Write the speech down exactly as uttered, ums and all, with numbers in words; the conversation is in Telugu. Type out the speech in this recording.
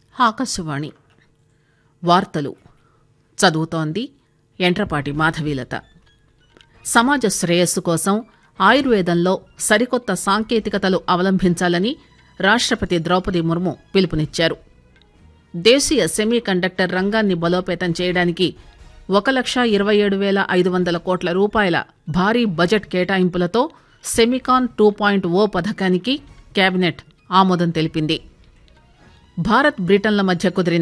ఆకాశవాణి వార్తలు చదువుతోంది ఎంట్రపాటి మాధవీలత. సమాజ శ్రేయస్సు కోసం ఆయుర్వేదంలో సరికొత్త సాంకేతికతలు అవలంబించాలని రాష్టపతి ద్రౌపది ముర్ము పిలుపునిచ్చారు. దేశీయ సెమీ కండక్టర్ రంగాన్ని బలోపేతం చేయడానికి ఒక లక్ష ఇరవై ఏడు వేల ఐదు వందల కోట్ల రూపాయల భారీ బడ్జెట్ కేటాయింపులతో సెమికాన్ టూ పాయింట్ ఓ పథకానికి కేబినెట్ ఆమోదం తెలిపింది. భారత్ బ్రిటన్ల మధ్య కుదిరిన